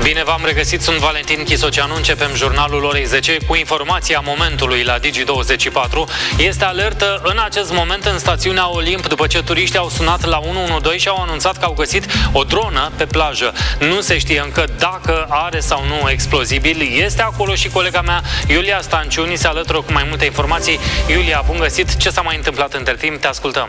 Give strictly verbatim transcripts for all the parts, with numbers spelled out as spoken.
Bine v-am regăsit, sunt Valentin Chisoceanu. Începem jurnalul orei zece cu informația momentului la Digi douăzeci și patru. Este alertă în acest moment în stațiunea Olimp după ce turiștii au sunat la unu unu doi și au anunțat că au găsit o dronă pe plajă. Nu se știe încă dacă are sau nu explozibil. Este acolo și colega mea Iulia Stanciu, ni se alătură cu mai multe informații. Iulia, bun găsit! Ce s-a mai întâmplat între timp? Te ascultăm!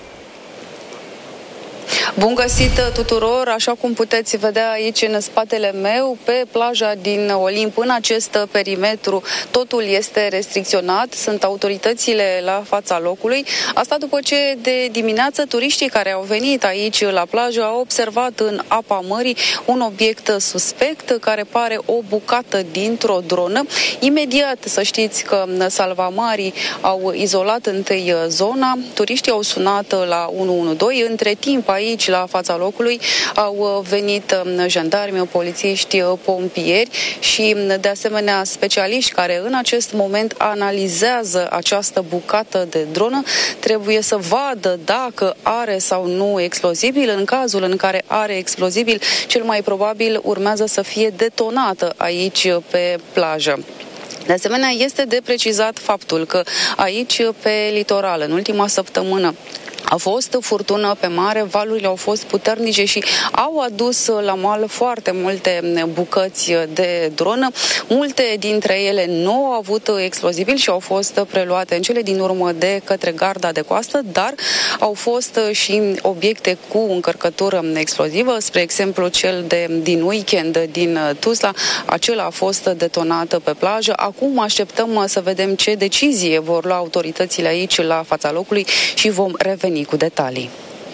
Bun găsit tuturor! Așa cum puteți vedea aici în spatele meu, pe plaja din Olimp, în acest perimetru, totul este restricționat, sunt autoritățile la fața locului. Asta după ce de dimineață turiștii care au venit aici la plajă au observat în apa mării un obiect suspect care pare o bucată dintr-o dronă. Imediat, să știți că salvamarii au izolat întâi zona, turiștii au sunat la unu unu doi, între timp aici la fața locului au venit jandarmi, polițiști, pompieri și de asemenea specialiști care în acest moment analizează această bucată de dronă. Trebuie să vadă dacă are sau nu explozibil. În cazul în care are explozibil, cel mai probabil urmează să fie detonată aici pe plajă. De asemenea, este de precizat faptul că aici pe litoral, în ultima săptămână, a fost furtună pe mare, valurile au fost puternice și au adus la mal foarte multe bucăți de dronă. Multe dintre ele nu au avut explozibil și au fost preluate în cele din urmă de către garda de coastă, dar au fost și obiecte cu încărcătură explozivă, spre exemplu cel de, din weekend din Tuzla, acela a fost detonat pe plajă. Acum așteptăm să vedem ce decizie vor lua autoritățile aici la fața locului și vom reveni cu detalii.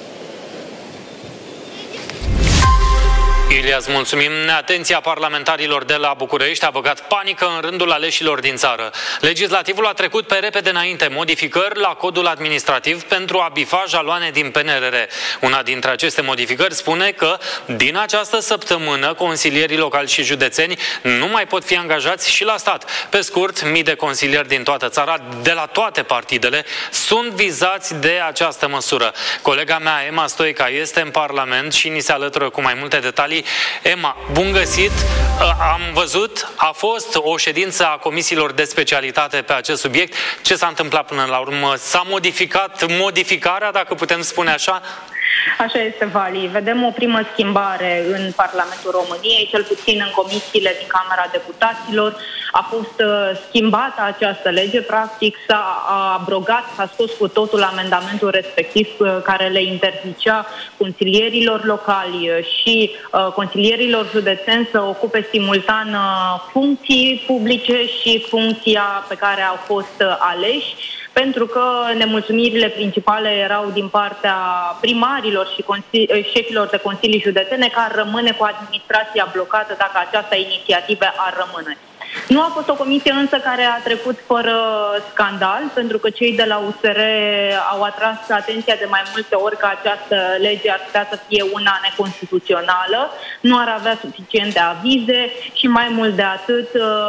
Iulia, îți mulțumim. Neatenția parlamentarilor de la București a băgat panică în rândul aleșilor din țară. Legislativul a trecut pe repede înainte modificări la codul administrativ pentru a bifa jaloane din P N R R. Una dintre aceste modificări spune că din această săptămână consilierii locali și județeni nu mai pot fi angajați și la stat. Pe scurt, mii de consilieri din toată țara, de la toate partidele, sunt vizați de această măsură. Colega mea, Emma Stoica, este în Parlament și ni se alătură cu mai multe detalii. Emma, bun găsit! Am văzut, a fost o ședință a comisiilor de specialitate pe acest subiect. Ce s-a întâmplat până la urmă? S-a modificat modificarea, dacă putem spune așa? Așa este, Vali. Vedem o primă schimbare în Parlamentul României, cel puțin în comisiile din Camera Deputaților. A fost uh, schimbată această lege, practic s-a abrogat, s-a scos cu totul amendamentul respectiv uh, care le interzicea consilierilor locali și uh, consilierilor județeni să ocupe simultan uh, funcții publice și funcția pe care au fost uh, aleși, pentru că nemulțumirile principale erau din partea primarilor și șefilor de consilii județene, că ar rămâne cu administrația blocată dacă această inițiativă ar rămâne. Nu a fost o comisie însă care a trecut fără scandal, pentru că cei de la U S R au atras atenția de mai multe ori că această lege ar putea să fie una neconstituțională, nu ar avea suficiente avize și mai mult de atât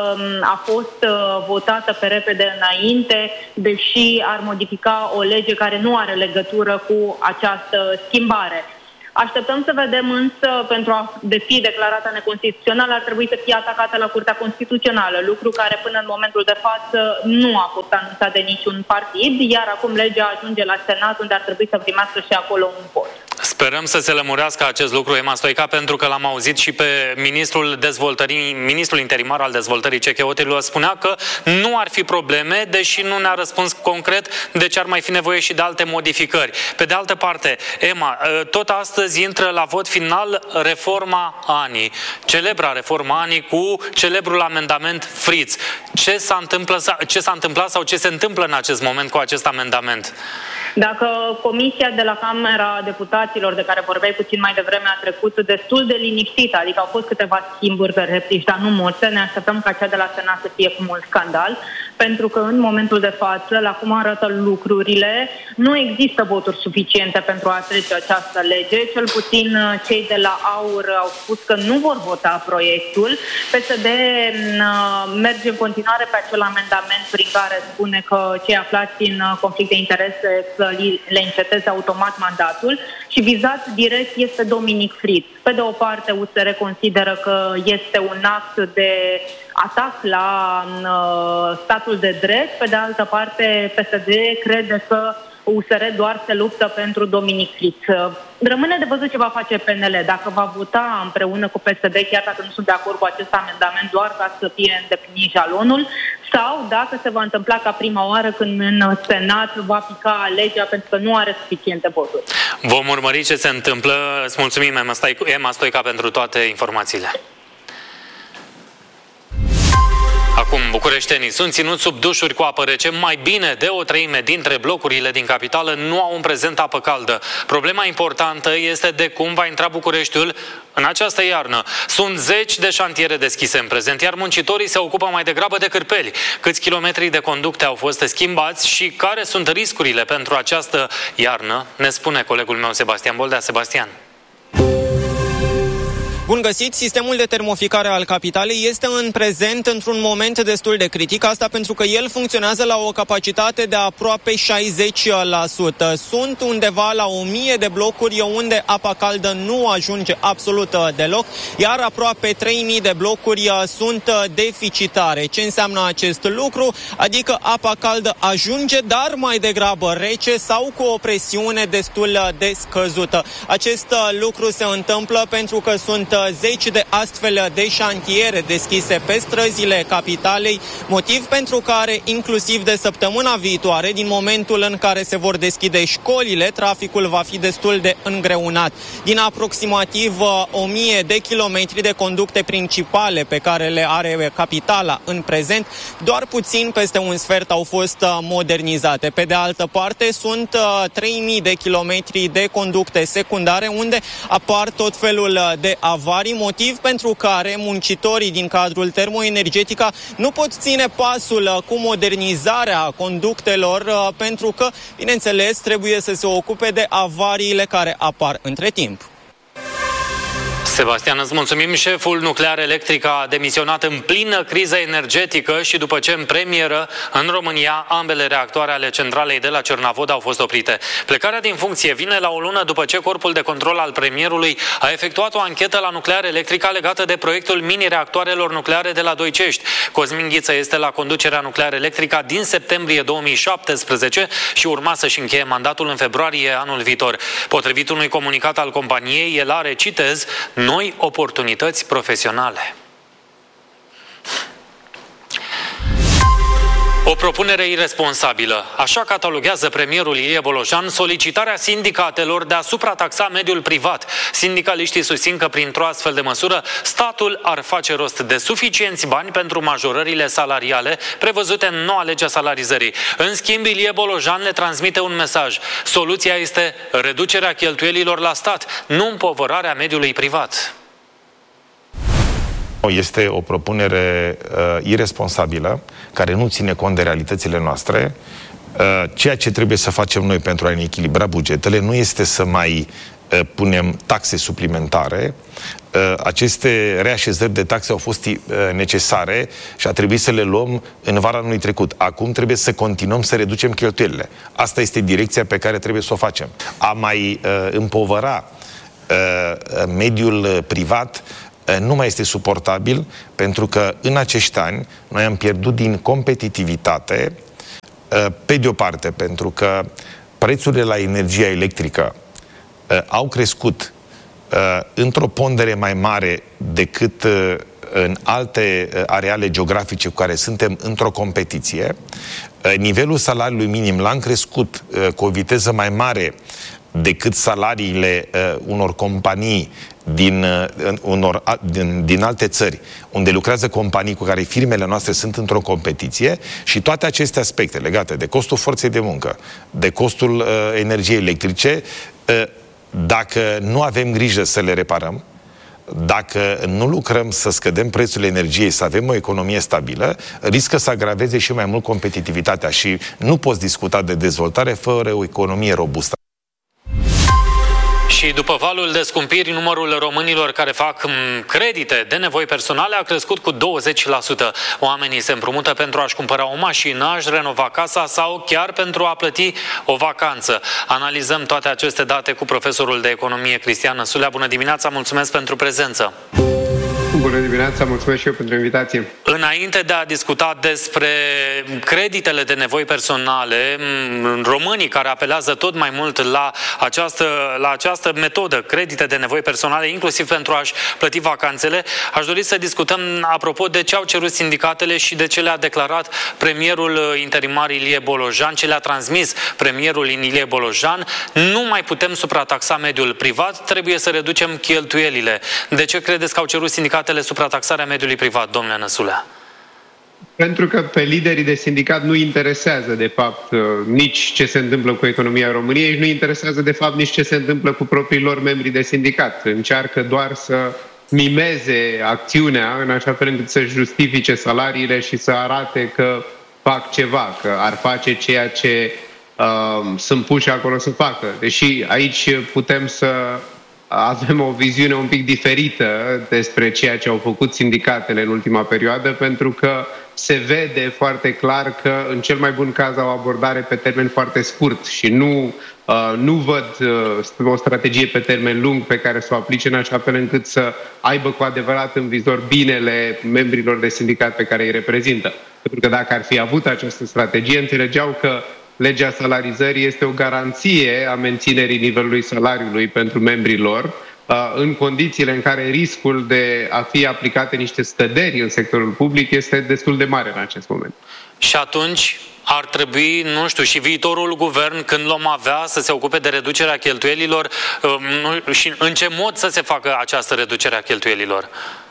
a fost votată pe repede înainte, deși ar modifica o lege care nu are legătură cu această schimbare. Așteptăm să vedem însă, pentru a fi declarată neconstituțională, ar trebui să fie atacată la Curtea Constituțională, lucru care până în momentul de față nu a fost anunțat de niciun partid, iar acum legea ajunge la Senat, unde ar trebui să primească și acolo un vot. Sperăm să se lămurească acest lucru, Emma Stoica, pentru că l-am auzit și pe ministrul dezvoltării, ministrul interimar al dezvoltării Cecheotilor, spunea că nu ar fi probleme, deși nu ne-a răspuns concret de ce ar mai fi nevoie și de alte modificări. Pe de altă parte, Emma, tot astăzi intră la vot final reforma ANI, celebra reforma ANI cu celebrul amendament Fritz. Ce s-a întâmplat, ce s-a întâmplat sau ce se întâmplă în acest moment cu acest amendament? Dacă Comisia de la Camera Deputaților, de care vorbeai puțin mai devreme, a trecut destul de liniștită, adică au fost câteva schimburi de replici, dar nu multe, ne așteptăm ca cea de la Senat să fie cu mult scandal, pentru că în momentul de față, la cum arată lucrurile, nu există voturi suficiente pentru a trece această lege. Cel puțin cei de la AUR au spus că nu vor vota proiectul. P S D merge în continuare pe acel amendament prin care spune că cei aflați în conflict de interese să le înceteze automat mandatul și vizat direct este Dominic Fritz. Pe de o parte, U S R consideră că este un act de atac la uh, statul de drept, pe de altă parte P S D crede că U S R doar se luptă pentru Dominic Fritz. Rămâne de văzut ce va face P N L, dacă va vota împreună cu P S D, chiar dacă nu sunt de acord cu acest amendament, doar ca să fie îndeplinit jalonul, sau dacă se va întâmpla ca prima oară când în Senat va pica legea pentru că nu are suficiente voturi. Vom urmări ce se întâmplă. Îți mulțumim, Emma Stoica, pentru toate informațiile. Acum, bucureștenii sunt ținuți sub dușuri cu apă rece. Mai bine de o treime dintre blocurile din capitală nu au în prezent apă caldă. Problema importantă este de cum va intra Bucureștiul în această iarnă. Sunt zeci de șantiere deschise în prezent, iar muncitorii se ocupă mai degrabă de cârpeli. Câți kilometri de conducte au fost schimbați și care sunt riscurile pentru această iarnă, ne spune colegul meu Sebastian Boldea. Sebastian. Bun găsit! Sistemul de termoficare al capitalei este în prezent într-un moment destul de critic, asta pentru că el funcționează la o capacitate de aproape șaizeci la sută. Sunt undeva la o mie de blocuri unde apa caldă nu ajunge absolut deloc, iar aproape trei mii de blocuri sunt deficitare. Ce înseamnă acest lucru? Adică apa caldă ajunge, dar mai degrabă rece sau cu o presiune destul de scăzută. Acest lucru se întâmplă pentru că sunt zeci de astfel de șantiere deschise pe străzile capitalei, motiv pentru care, inclusiv de săptămâna viitoare, din momentul în care se vor deschide școlile, traficul va fi destul de îngreunat. Din aproximativ o mie de kilometri de conducte principale pe care le are capitala în prezent, doar puțin peste un sfert au fost modernizate. Pe de altă parte, sunt trei mii de kilometri de conducte secundare unde apar tot felul de avarii, motiv pentru care muncitorii din cadrul termoenergetica nu pot ține pasul cu modernizarea conductelor, pentru că, bineînțeles, trebuie să se ocupe de avariile care apar între timp. Sebastian, îți mulțumim. Șeful Nuclear Electric a demisionat în plină criză energetică și după ce în premieră în România ambele reactoare ale centralei de la Cernavod au fost oprite. Plecarea din funcție vine la o lună după ce corpul de control al premierului a efectuat o anchetă la Nuclear Electrica legată de proiectul mini-reactoarelor nucleare de la Doicești. Cosmin Ghiță este la conducerea Nuclear Electrica din septembrie două mii șaptesprezece și urma să-și încheie mandatul în februarie anul viitor. Potrivit unui comunicat al companiei, el are, citez, noi oportunități profesionale. O propunere irresponsabilă. Așa cataloguează premierul Ilie Bolojan solicitarea sindicatelor de a suprataxa mediul privat. Sindicaliștii susțin că printr-o astfel de măsură statul ar face rost de suficienți bani pentru majorările salariale prevăzute în noua lege a salarizării. În schimb, Ilie Bolojan le transmite un mesaj. Soluția este reducerea cheltuielilor la stat, nu împovărarea mediului privat. Este o propunere uh, irresponsabilă, care nu ține cont de realitățile noastre. Uh, ceea ce trebuie să facem noi pentru a ne echilibra bugetele nu este să mai uh, punem taxe suplimentare. Uh, aceste reașezări de taxe au fost uh, necesare și a trebuit să le luăm în vara anului trecut. Acum trebuie să continuăm să reducem cheltuielile. Asta este direcția pe care trebuie să o facem. A mai uh, împovăra uh, mediul privat nu mai este suportabil, pentru că în acești ani noi am pierdut din competitivitate, pe de o parte pentru că prețurile la energia electrică au crescut într-o pondere mai mare decât în alte areale geografice cu care suntem într-o competiție. Nivelul salariului minim l-am crescut cu o viteză mai mare decât salariile uh, unor companii din, uh, unor, uh, din, din alte țări, unde lucrează companii cu care firmele noastre sunt într-o competiție, și toate aceste aspecte legate de costul forței de muncă, de costul uh, energiei electrice, uh, dacă nu avem grijă să le reparăm, dacă nu lucrăm să scădem prețul energiei, să avem o economie stabilă, riscă să agraveze și mai mult competitivitatea și nu poți discuta de dezvoltare fără o economie robustă. Și după valul de scumpiri, numărul românilor care fac credite de nevoi personale a crescut cu douăzeci la sută. Oamenii se împrumută pentru a-și cumpăra o mașină, a-și renova casa sau chiar pentru a plăti o vacanță. Analizăm toate aceste date cu profesorul de economie Cristian Năsulea. Bună dimineața, mulțumesc pentru prezență! Bună dimineața, mulțumesc și eu pentru invitație. Înainte de a discuta despre creditele de nevoi personale, românii care apelează tot mai mult la această, la această metodă, credite de nevoi personale, inclusiv pentru a-și plăti vacanțele, aș dori să discutăm apropo de ce au cerut sindicatele și de ce le-a declarat premierul interimar Ilie Bolojan, ce le-a transmis premierul Ilie Bolojan. Nu mai putem suprataxa mediul privat, trebuie să reducem cheltuielile. De ce credeți că au cerut sindicatele suprataxarea mediului privat, domnule Năsulea? Pentru că pe liderii de sindicat nu interesează, de fapt, nici ce se întâmplă cu economia României și nu interesează, de fapt, nici ce se întâmplă cu proprii lor membri de sindicat. Încearcă doar să mimeze acțiunea în așa fel încât să justifice salariile și să arate că fac ceva, că ar face ceea ce uh, sunt puși acolo să facă. Deși aici putem să avem o viziune un pic diferită despre ceea ce au făcut sindicatele în ultima perioadă, pentru că se vede foarte clar că, în cel mai bun caz, au o abordare pe termen foarte scurt și nu, uh, nu văd uh, o strategie pe termen lung pe care să o aplice în așa fel încât să aibă cu adevărat în vizor binele membrilor de sindicat pe care îi reprezintă. Pentru că dacă ar fi avut această strategie, înțelegeau că legea salarizării este o garanție a menținerii nivelului salariului pentru membrii lor, în condițiile în care riscul de a fi aplicate niște scăderi în sectorul public este destul de mare în acest moment. Și atunci ar trebui, nu știu, și viitorul guvern, când l-om avea, să se ocupe de reducerea cheltuielilor și în ce mod să se facă această reducere a cheltuielilor?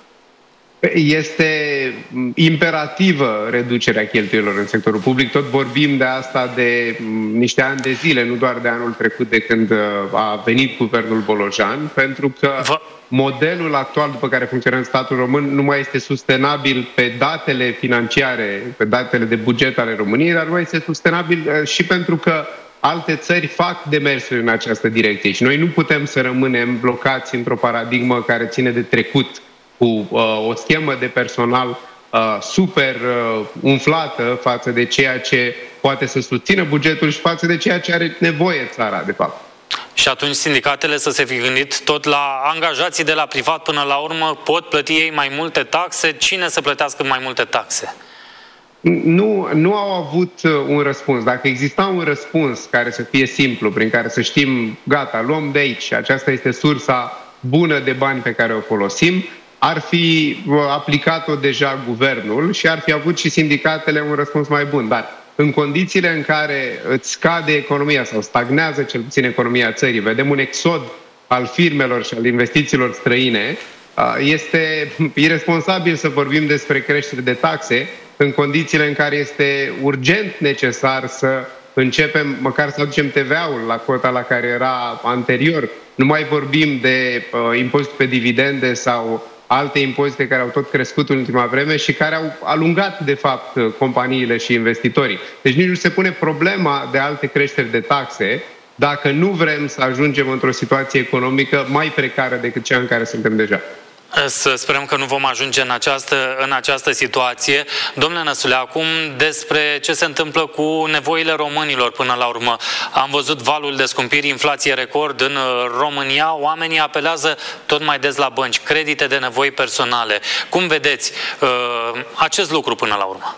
Este imperativă reducerea cheltuielilor în sectorul public. Tot vorbim de asta de niște ani de zile, nu doar de anul trecut de când a venit guvernul Bolojan, pentru că modelul actual după care funcționează statul român nu mai este sustenabil pe datele financiare, pe datele de buget ale României, dar nu mai este sustenabil și pentru că alte țări fac demersuri în această direcție și noi nu putem să rămânem blocați într-o paradigmă care ține de trecut, cu uh, o schemă de personal uh, super uh, umflată față de ceea ce poate să susțină bugetul și față de ceea ce are nevoie țara, de fapt. Și atunci sindicatele să se fi gândit tot la angajații de la privat până la urmă, pot plăti ei mai multe taxe? Cine să plătească mai multe taxe? Nu, nu au avut un răspuns. Dacă exista un răspuns care să fie simplu, prin care să știm, gata, luăm de aici, aceasta este sursa bună de bani pe care o folosim, ar fi aplicat-o deja guvernul și ar fi avut și sindicatele un răspuns mai bun. Dar în condițiile în care îți scade economia sau stagnează cel puțin economia țării, vedem un exod al firmelor și al investițiilor străine, este irresponsabil să vorbim despre creștere de taxe în condițiile în care este urgent necesar să începem, măcar să aducem T V A-ul la cota la care era anterior. Nu mai vorbim de uh, impozit pe dividende sau alte impozite care au tot crescut în ultima vreme și care au alungat, de fapt, companiile și investitorii. Deci nici nu se pune problema de alte creșteri de taxe dacă nu vrem să ajungem într-o situație economică mai precară decât cea în care suntem deja. Să sperăm că nu vom ajunge în această, în această situație. Domnule Năsulea, acum despre ce se întâmplă cu nevoile românilor până la urmă. Am văzut valul de scumpiri, inflație record în România. Oamenii apelează tot mai des la bănci, credite de nevoi personale. Cum vedeți uh, acest lucru până la urmă?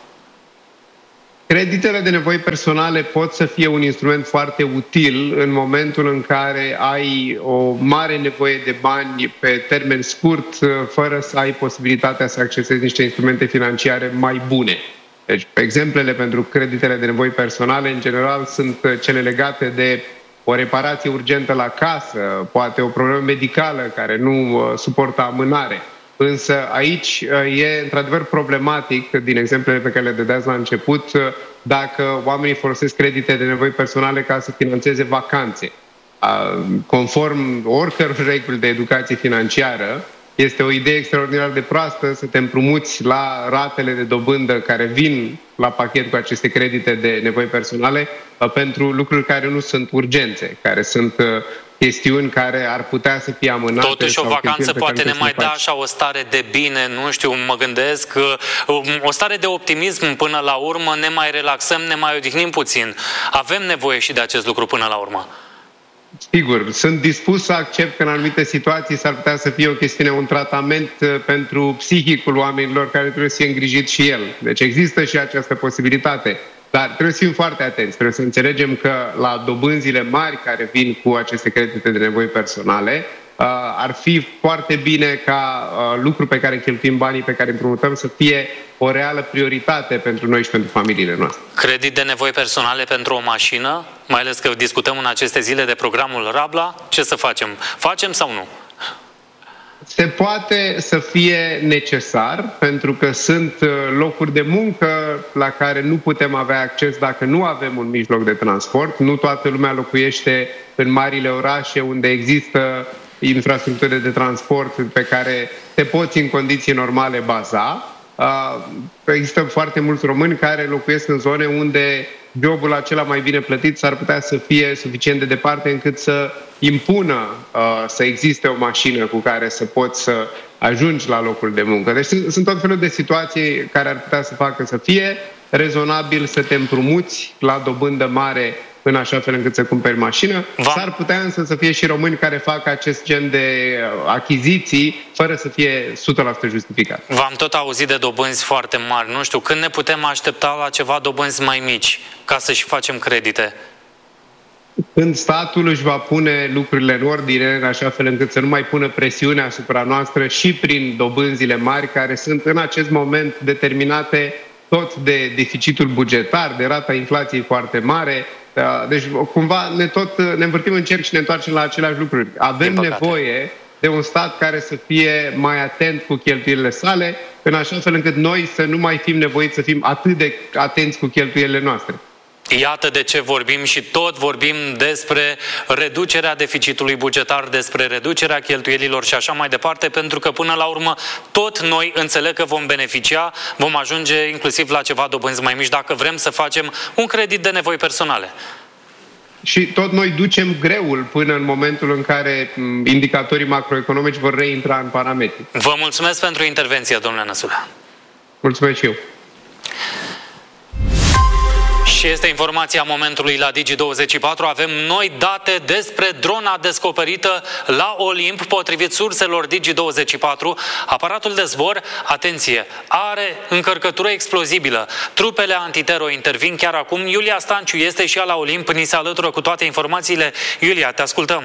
Creditele de nevoi personale pot să fie un instrument foarte util în momentul în care ai o mare nevoie de bani pe termen scurt, fără să ai posibilitatea să accesezi niște instrumente financiare mai bune. Deci, exemplele pentru creditele de nevoi personale, în general, sunt cele legate de o reparație urgentă la casă, poate o problemă medicală care nu suportă amânare. Însă aici e într-adevăr problematic, din exemplele pe care le dădeați la început, dacă oamenii folosesc credite de nevoi personale ca să finanțeze vacanțe. Conform oricăror reguli de educație financiară, Este o idee extraordinar de proastă să te împrumuți la ratele de dobândă care vin la pachet cu aceste credite de nevoi personale pentru lucruri care nu sunt urgențe, care sunt chestiuni care ar putea să fie amânate. Totuși o vacanță poate ne mai da așa o stare de bine, nu știu, mă gândesc, o stare de optimism până la urmă, ne mai relaxăm, ne mai odihnim puțin. Avem nevoie și de acest lucru până la urmă. Sigur, sunt dispus să accept că în anumite situații s-ar putea să fie o chestiune, un tratament pentru psihicul oamenilor care trebuie să fie îngrijit și el. Deci există și această posibilitate. Dar trebuie să fim foarte atenți, trebuie să înțelegem că la dobânzile mari care vin cu aceste credite de nevoi personale, ar fi foarte bine ca lucrul pe care cheltuim banii, pe care împrumutăm, să fie o reală prioritate pentru noi și pentru familiile noastre. Credit de nevoi personale pentru o mașină, mai ales că discutăm în aceste zile de programul Rabla, ce să facem? Facem sau nu? Se poate să fie necesar, pentru că sunt locuri de muncă la care nu putem avea acces dacă nu avem un mijloc de transport. Nu toată lumea locuiește în marile orașe unde există infrastructură de transport pe care te poți în condiții normale baza. Există foarte mulți români care locuiesc în zone unde jobul acela mai bine plătit s-ar putea să fie suficient de departe încât să impună să existe o mașină cu care să poți să ajungi la locul de muncă. Deci sunt, sunt tot felul de situații care ar putea să facă să fie rezonabil să te împrumuți la dobândă mare în așa fel încât să cumperi mașină. S-ar putea însă să fie și români care fac acest gen de achiziții fără să fie o sută la sută justificat. V-am tot auzit de dobânzi foarte mari. Nu știu, când ne putem aștepta la ceva dobânzi mai mici ca să-și facem credite? Când statul își va pune lucrurile în ordine, în așa fel încât să nu mai pună presiune asupra noastră și prin dobânzile mari, care sunt în acest moment determinate tot de deficitul bugetar, de rata inflației foarte mare. Deci, cumva, ne tot ne învârtim în cerc și ne întoarcem la aceleași lucruri. Avem nevoie de un stat care să fie mai atent cu cheltuielile sale, în așa fel încât noi să nu mai fim nevoiți să fim atât de atenți cu cheltuielile noastre. Iată de ce vorbim și tot vorbim despre reducerea deficitului bugetar, despre reducerea cheltuielilor și așa mai departe, pentru că până la urmă tot noi înțeleg că vom beneficia, vom ajunge inclusiv la ceva dobânzi mai mici dacă vrem să facem un credit de nevoi personale. Și tot noi ducem greul până în momentul în care indicatorii macroeconomici vor reintra în parametri. Vă mulțumesc pentru intervenție, domnule Năsulea. Mulțumesc și eu. Și este informația momentului la Digi douăzeci și patru. Avem noi date despre drona descoperită la Olimp. Potrivit surselor Digi douăzeci și patru, aparatul de zbor, atenție, are încărcătură explozibilă. Trupele antitero intervin chiar acum. Iulia Stanciu este și ea la Olimp. Ni se alătură cu toate informațiile. Iulia, te ascultăm.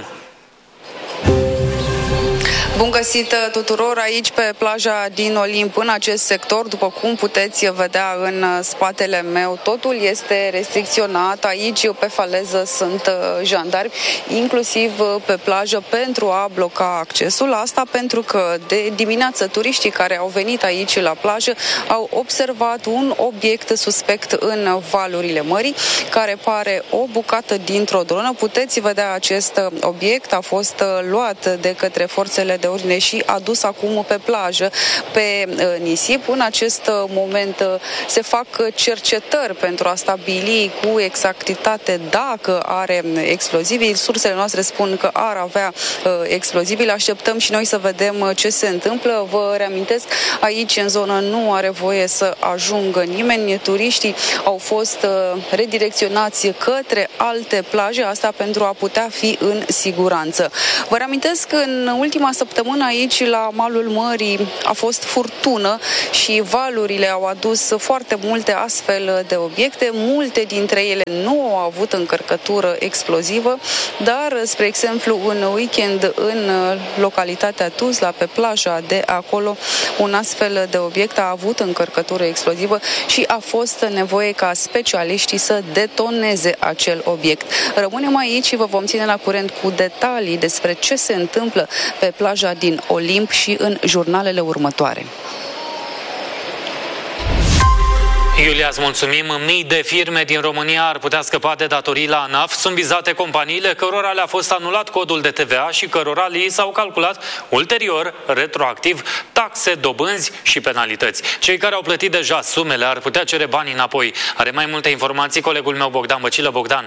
Bun găsit tuturor aici pe plaja din Olimp, în acest sector. După cum puteți vedea în spatele meu, totul este restricționat. Aici pe faleză sunt jandarmi, inclusiv pe plajă, pentru a bloca accesul. Asta pentru că de dimineață turiștii care au venit aici la plajă au observat un obiect suspect în valurile mării, care pare o bucată dintr-o dronă. Puteți vedea acest obiect, a fost luat de către forțele de ordine și adus acum pe plajă, pe nisip. În acest moment se fac cercetări pentru a stabili cu exactitate dacă are explozibili. Sursele noastre spun că ar avea explozibili. Așteptăm și noi să vedem ce se întâmplă. Vă reamintesc, aici în zonă nu are voie să ajungă nimeni. Turiștii au fost redirecționați către alte plaje, asta pentru a putea fi în siguranță. Vă reamintesc că în ultima săptămână aici la malul mării a fost furtună și valurile au adus foarte multe astfel de obiecte. Multe dintre ele nu au avut încărcătură explozivă, dar, spre exemplu, în weekend în localitatea Tuzla, pe plaja de acolo, un astfel de obiect a avut încărcătură explozivă și a fost nevoie ca specialiștii să detoneze acel obiect. Rămânem aici și vă vom ține la curent cu detalii despre ce se întâmplă pe plaja din Olimp și în jurnalele următoare. Iulia, îți mulțumim. Mii de firme din România ar putea scăpa de datorii la ANAF. Sunt vizate companiile cărora le-a fost anulat codul de T V A și cărora li s-au calculat ulterior, retroactiv, taxe, dobânzi și penalități. Cei care au plătit deja sumele ar putea cere banii înapoi. Are mai multe informații colegul meu Bogdan Băcilă. Bogdan.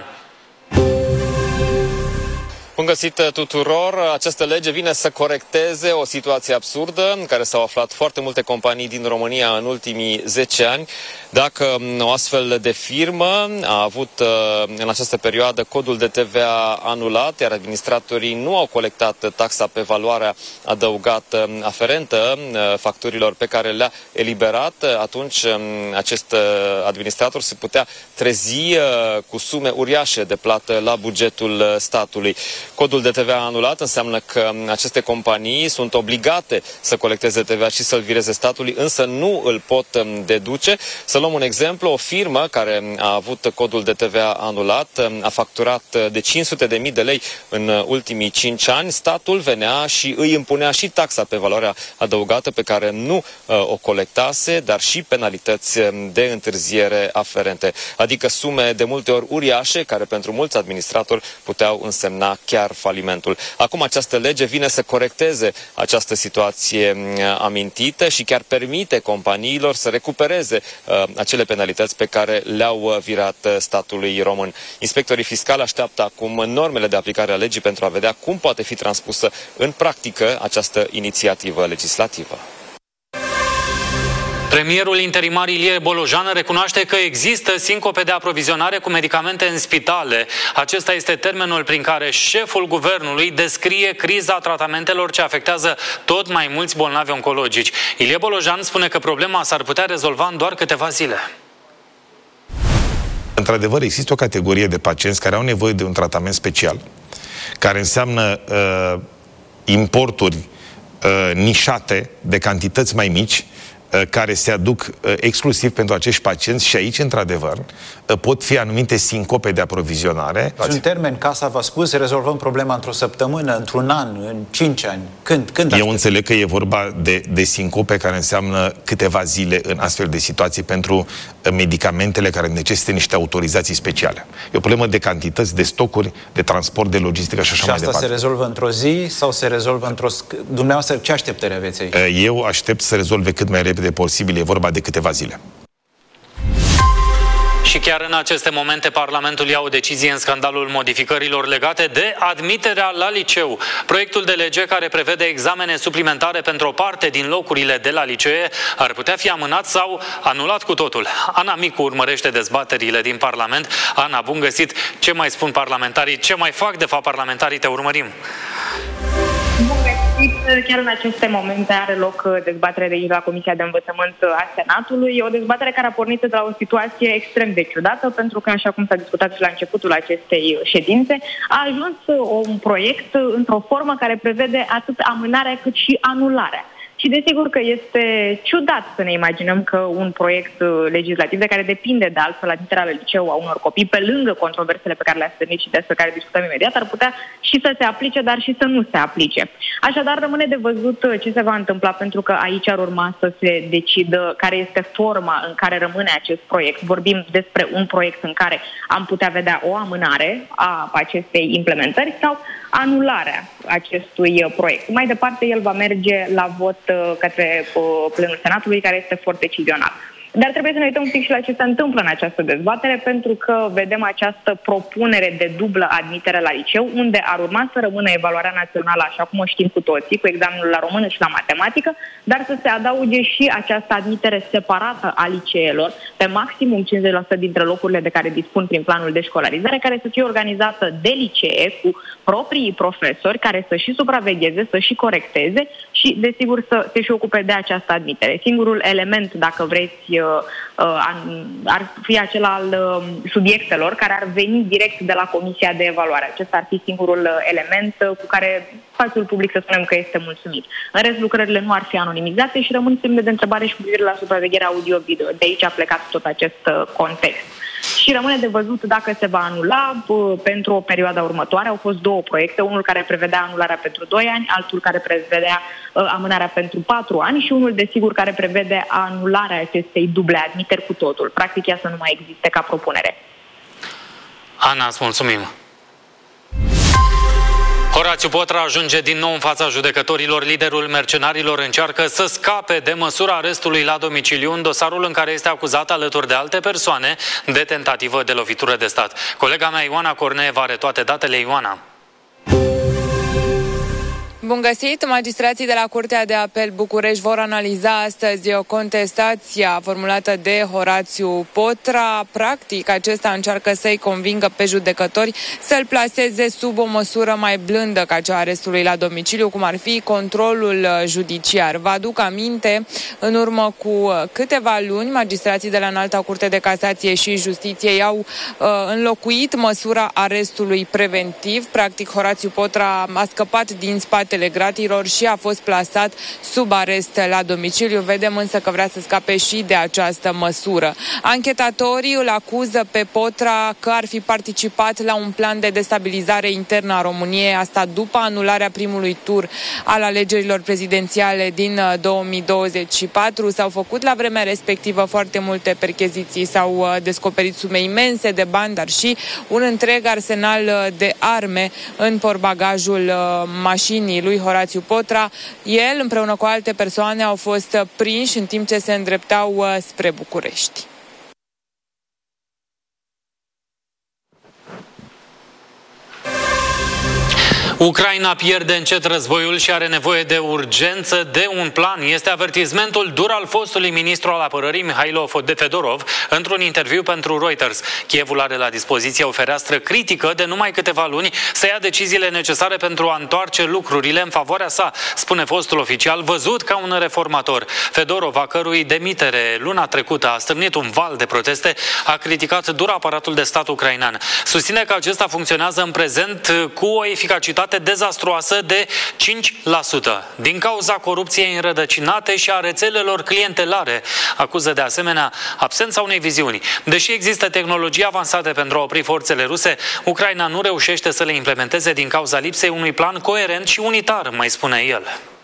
Bun găsit tuturor! Această lege vine să corecteze o situație absurdă în care s-au aflat foarte multe companii din România în ultimii zece ani. Dacă o astfel de firmă a avut în această perioadă codul de T V A anulat, iar administratorii nu au colectat taxa pe valoarea adăugată aferentă facturilor pe care le-a eliberat, atunci acest administrator se putea trezi cu sume uriașe de plată la bugetul statului. Codul de T V A anulat înseamnă că aceste companii sunt obligate să colecteze T V A și să-l vireze statului, însă nu îl pot deduce. Să luăm un exemplu, o firmă care a avut codul de T V A anulat a facturat de cinci sute de mii de lei în ultimii cinci ani, statul venea și îi impunea și taxa pe valoarea adăugată pe care nu o colectase, dar și penalități de întârziere aferente, adică sume de multe ori uriașe care pentru mulți administratori puteau însemna chiar falimentul. Acum această lege vine să corecteze această situație amintită și chiar permite companiilor să recupereze uh, acele penalități pe care le-au virat statului român. Inspectorii fiscali așteaptă acum normele de aplicare a legii pentru a vedea cum poate fi transpusă în practică această inițiativă legislativă. Premierul interimar Ilie Bolojan recunoaște că există sincope de aprovizionare cu medicamente în spitale. Acesta este termenul prin care șeful guvernului descrie criza tratamentelor ce afectează tot mai mulți bolnavi oncologici. Ilie Bolojan spune că problema s-ar putea rezolva în doar câteva zile. Într-adevăr, există o categorie de pacienți care au nevoie de un tratament special, care înseamnă uh, importuri uh, nișate de cantități mai mici, care se aduc exclusiv pentru acești pacienți și aici, într-adevăr, pot fi anumite sincope de aprovizionare. În termen, casa v-a spus, rezolvăm problema într-o săptămână, într-un an, în cinci ani. Când? Când Eu înțeleg că e vorba de, de sincope care înseamnă câteva zile în astfel de situații pentru medicamentele care necesită niște autorizații speciale. E o problemă de cantități, de stocuri, de transport, de logistică și așa și mai asta departe. se rezolvă într-o zi sau se rezolvă într-o... Dumneavoastră, ce așteptări aveți aici? Eu aștept să rezolve cât mai repede posibil, e vorba de câteva zile. Și chiar în aceste momente Parlamentul ia o decizie în scandalul modificărilor legate de admiterea la liceu. Proiectul de lege care prevede examene suplimentare pentru o parte din locurile de la licee ar putea fi amânat sau anulat cu totul. Ana Micu urmărește dezbaterile din Parlament. Ana, bun găsit! Ce mai spun parlamentarii? Ce mai fac de fapt parlamentarii? Te urmărim! Chiar în aceste momente are loc dezbatere de aici la Comisia de Învățământ a Senatului. O dezbatere care a pornit de la o situație extrem de ciudată, pentru că, așa cum s-a discutat și la începutul acestei ședințe, a ajuns un proiect într-o formă care prevede atât amânarea cât și anularea. Și desigur că este ciudat să ne imaginăm că un proiect legislativ de care depinde de altfel admiterea la liceu a unor copii, pe lângă controversele pe care le-a stârnit și despre care discutăm imediat, ar putea și să se aplice, dar și să nu se aplice. Așadar, rămâne de văzut ce se va întâmpla, pentru că aici ar urma să se decidă care este forma în care rămâne acest proiect. Vorbim despre un proiect în care am putea vedea o amânare a acestei implementări sau anularea acestui proiect. Mai departe, el va merge la vot către plenul Senatului, care este foarte decizional. Dar trebuie să ne uităm un pic și la ce se întâmplă în această dezbatere, pentru că vedem această propunere de dublă admitere la liceu, unde ar urma să rămână evaluarea națională, așa cum o știm cu toții, cu examenul la română și la matematică, dar să se adauge și această admitere separată a liceelor, pe maximum cincizeci la sută dintre locurile de care dispun prin planul de școlarizare, care să fie organizată de licee, cu proprii profesori, care să și supravegheze, să și corecteze și, desigur, să se și ocupe de această admitere. Singurul element, dacă vreți, ar fi acela al subiectelor care ar veni direct de la Comisia de Evaluare. Acesta ar fi singurul element cu care spațiul public să spunem că este mulțumit. În rest, lucrările nu ar fi anonimizate și rămân semne de întrebare și cu privire la supravegherea audio-video. De aici a plecat tot acest context. și rămâne de văzut dacă se va anula pentru o perioadă următoare. Au fost două proiecte, unul care prevedea anularea pentru doi ani, altul care prevedea uh, amânarea pentru patru ani și unul, desigur, care prevede anularea acestei duble admiteri cu totul. Practic, ea să nu mai existe ca propunere. Ana, îți mulțumim! Horațiu Potra ajunge din nou în fața judecătorilor. Liderul mercenarilor încearcă să scape de măsura arestului la domiciliu în dosarul în care este acuzat alături de alte persoane de tentativă de lovitură de stat. Colega mea Ioana Corneeva are toate datele. Ioana. Bun găsit! Magistrații de la Curtea de Apel București vor analiza astăzi o contestație formulată de Horațiu Potra. Practic, acesta încearcă să-i convingă pe judecători să-l plaseze sub o măsură mai blândă ca cea a arestului la domiciliu, cum ar fi controlul judiciar. Vă aduc aminte, în urmă cu câteva luni, magistrații de la Înalta Curte de Casație și Justiție i-au uh, înlocuit măsura arestului preventiv. Practic, Horațiu Potra a scăpat din spate gratilor și a fost plasat sub arest la domiciliu. Vedem însă că vrea să scape și de această măsură. Anchetatorii îl acuză pe Potra că ar fi participat la un plan de destabilizare internă a României, asta după anularea primului tur al alegerilor prezidențiale din două mii douăzeci și patru. S-au făcut la vremea respectivă foarte multe percheziții, s-au descoperit sume imense de bani, dar și un întreg arsenal de arme în portbagajul mașinii lui Horațiu Potra. El, împreună cu alte persoane, au fost prinși în timp ce se îndreptau spre București. Ucraina pierde încet războiul și are nevoie de urgență de un plan. Este avertismentul dur al fostului ministru al apărării, Mihailo Fedorov, într-un interviu pentru Reuters. Kievul are la dispoziție o fereastră critică de numai câteva luni să ia deciziile necesare pentru a întoarce lucrurile în favoarea sa, spune fostul oficial, văzut ca un reformator. Fedorov, a cărui demitere luna trecută a stârnit un val de proteste, a criticat dur aparatul de stat ucrainean. Susține că acesta funcționează în prezent cu o eficacitate dezastruoasă de cinci la sută din cauza corupției înrădăcinate și a rețelelor clientelare. Acuză de asemenea absența unei viziuni. Deși există tehnologii avansate pentru a opri forțele ruse, Ucraina nu reușește să le implementeze din cauza lipsei unui plan coerent și unitar, mai spune el.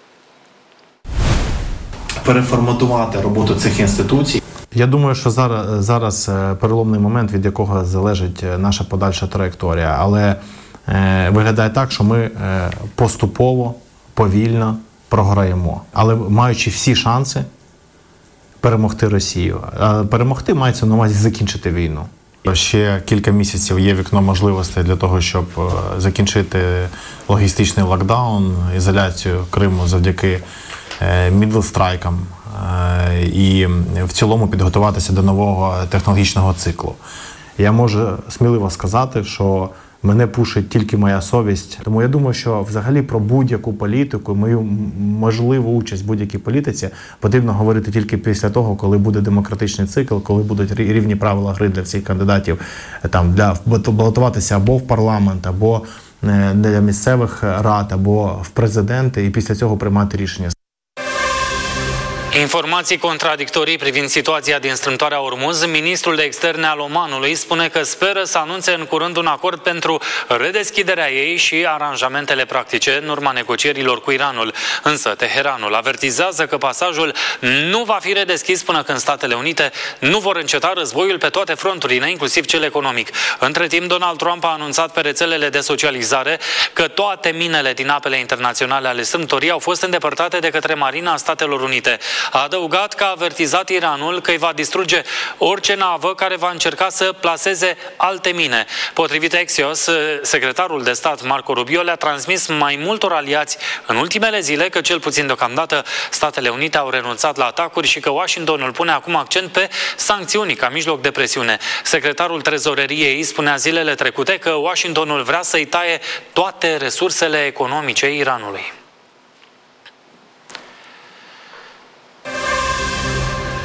Переформатувати роботу цих інституцій. Я думаю, що зараз, зараз переломний момент, від якого залежить наша подальша траєкторія. Але виглядає так, що ми поступово, повільно програємо. Але маючи всі шанси перемогти Росію. А перемогти мається на увазі закінчити війну. Ще кілька місяців є вікно можливостей для того, щоб закінчити логістичний локдаун, ізоляцію Криму завдяки мідл-страйкам і в цілому підготуватися до нового технологічного циклу. Я можу сміливо сказати, що мене пушить тільки моя совість. Тому я думаю, що взагалі про будь-яку політику, мою можливу участь в будь-якій політиці потрібно говорити тільки після того, коли буде демократичний цикл, коли будуть рівні правила гри для всіх кандидатів, там, для балотуватися або в парламент, або для місцевих рад, або в президенти, і після цього приймати рішення. Informații contradictorii privind situația din strâmtoarea Ormuz, ministrul de externe al Omanului spune că speră să anunțe în curând un acord pentru redeschiderea ei și aranjamentele practice în urma negocierilor cu Iranul. Însă Teheranul avertizează că pasajul nu va fi redeschis până când Statele Unite nu vor înceta războiul pe toate fronturile, inclusiv cel economic. Între timp, Donald Trump a anunțat pe rețelele de socializare că toate minele din apele internaționale ale strâmtorii au fost îndepărtate de către Marina Statelor Unite. A adăugat că a avertizat Iranul că îi va distruge orice navă care va încerca să plaseze alte mine. Potrivit Axios, secretarul de stat Marco Rubio le-a transmis mai multor aliați în ultimele zile că cel puțin deocamdată Statele Unite au renunțat la atacuri și că Washingtonul pune acum accent pe sancțiuni ca mijloc de presiune. Secretarul trezoreriei spunea zilele trecute că Washingtonul vrea să-i taie toate resursele economice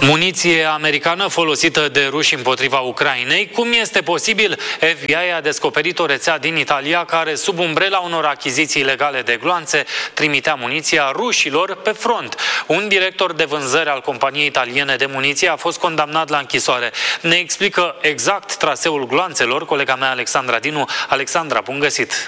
Muniție americană folosită de ruși împotriva Ucrainei. Cum este posibil? F B I a descoperit o rețea din Italia care, sub umbrela unor achiziții ilegale de gloanțe, trimitea muniția rușilor pe front. Un director de vânzări al companiei italiene de muniție a fost condamnat la închisoare. Ne explică exact traseul gloanțelor colega mea Alexandra Dinu. Alexandra, bun găsit!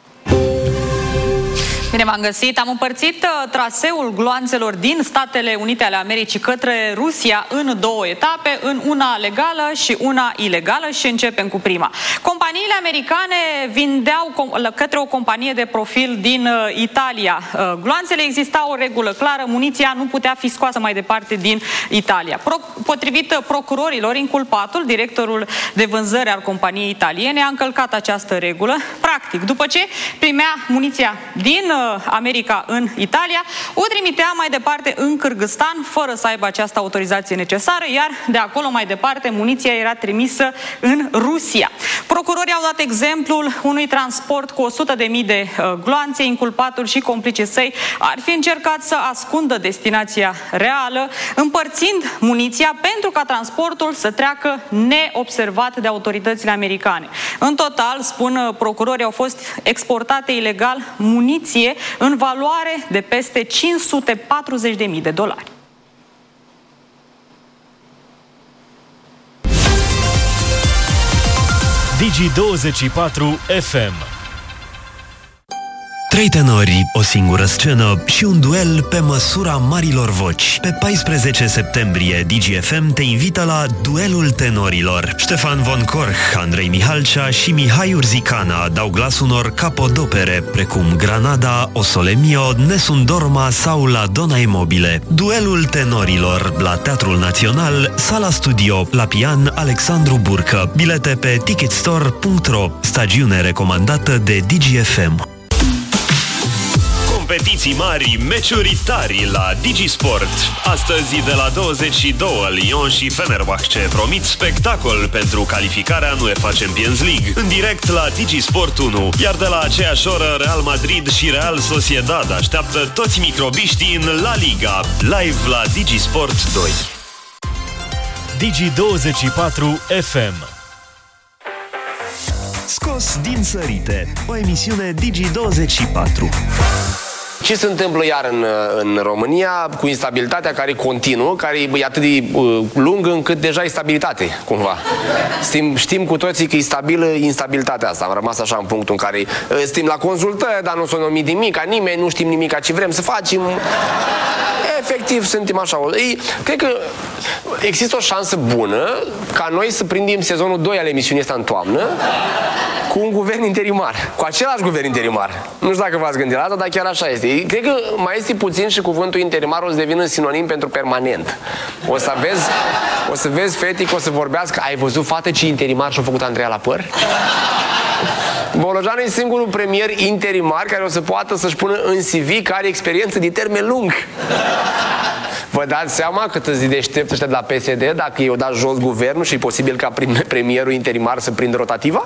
Bine v-am găsit. Am împărțit uh, traseul gloanțelor din Statele Unite ale Americii către Rusia în două etape, în una legală și una ilegală, și începem cu prima. Companiile americane vindeau către o companie de profil din uh, Italia uh, gloanțele. Exista o regulă clară: muniția nu putea fi scoasă mai departe din Italia. Pro potrivit uh, procurorilor, inculpatul, directorul de vânzări al companiei italiene, a încălcat această regulă. Practic, după ce primea muniția din uh, America în Italia, o trimitea mai departe în Kârgâzstan fără să aibă această autorizație necesară, iar de acolo mai departe muniția era trimisă în Rusia. Procurorii au dat exemplul unui transport cu o sută de mii de uh, gloanțe. Inculpatul și complicii săi ar fi încercat să ascundă destinația reală, împărțind muniția pentru ca transportul să treacă neobservat de autoritățile americane. În total, spun uh, procurorii, au fost exportate ilegal muniție în valoare de peste cinci sute patruzeci de mii de dolari. Digi douăzeci și patru F M. Trei tenori, o singură scenă și un duel pe măsura marilor voci. Pe paisprezece septembrie, Digi F M te invită la Duelul Tenorilor. Ștefan Von Korch, Andrei Mihalcea și Mihai Urzicana dau glas unor capodopere precum Granada, O Sole Mio, Nessun Dorma sau La Donna e Mobile. Duelul Tenorilor la Teatrul Național, Sala Studio, la pian Alexandru Burcă. Bilete pe ticketstore punct ro. Stagiune recomandată de Digi F M. Competiții mari, meciuri tari la Digisport. Astăzi de la douăzeci și doi, Lyon și Fenerbahce promit spectacol pentru calificarea în UEFA Champions League. În direct la Digisport unu, iar de la aceeași oră Real Madrid și Real Sociedad așteaptă toți microbiștii în La Liga, live la Digisport doi. Digi douăzeci și patru F M. Scos din sărite, o emisiune Digi douăzeci și patru. Ce se întâmplă iar în, în România cu instabilitatea care continuă, care e atât de uh, lungă încât deja e stabilitate, cumva. Știm, știm cu toții că e stabilă instabilitatea asta. Am rămas așa în punctul în care uh, suntem la consultări, dar nu s-o numit nimic, nimeni, nu știm nimic ce vrem să facem. Efectiv, suntem așa. Ei, cred că există o șansă bună ca noi să prindem sezonul doi al emisiunii asta în toamnă cu un guvern interimar, cu același guvern interimar. Nu știu dacă v-ați gândit la asta, dar chiar așa este. Cred că mai este puțin și cuvântul interimar o să devină sinonim pentru permanent. O să vezi, o să vezi fetică, o să vorbească: ai văzut, fată, ce interimar și-a făcut Andreea la păr? Bolojan e singurul premier interimar care o să poată să-și pună în C V că are experiență de termen lung. Vă dați seama cât îți deștept ăștia de la P S D dacă i-o dat jos guvernul și e posibil ca premierul interimar să prindă rotativa?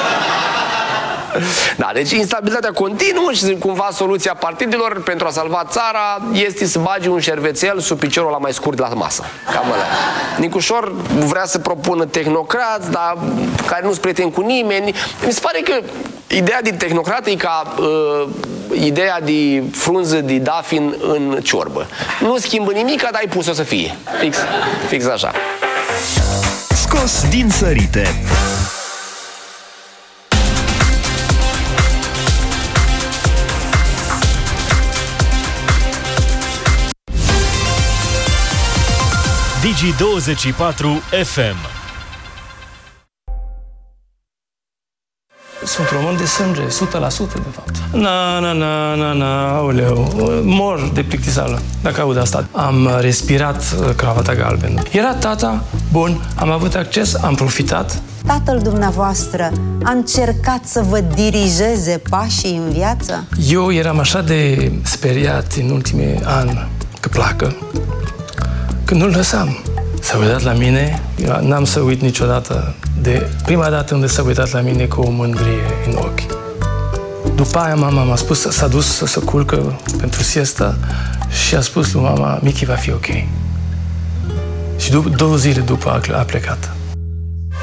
Da, deci instabilitatea continuă și cumva soluția partidelor pentru a salva țara este să bagi un șervețel sub piciorul la mai scurt de la masă. Cam ăla. Nicușor vrea să propună tehnocrați, dar care nu-s prieteni cu nimeni. Mi se pare că ideea de tehnocrat e ca uh, ideea de frunză de dafin în ciorbă. Nu schimbă nimic, dar ai pus-o să fie. Fix, fix așa. Scos din sărite. Digi douăzeci și patru F M. Sunt român de sânge, o sută la sută de fapt. Na, na, na, na, na, aoleu, mor de plictisală dacă aud asta. Am respirat cravata galbenă. Era tata, bun, am avut acces, am profitat. Tatăl dumneavoastră a încercat să vă dirigeze pașii în viață? Eu eram așa de speriat în ultimii ani că pleacă, că nu-l lăsam. S-a uitat la mine, eu n-am să uit niciodată de prima dată când s-a uitat la mine cu o mândrie în ochi. După aia mama m-a spus, s-a dus să se culcă pentru siesta și a spus lui mama: Michi va fi ok. Și după, două zile după a plecat.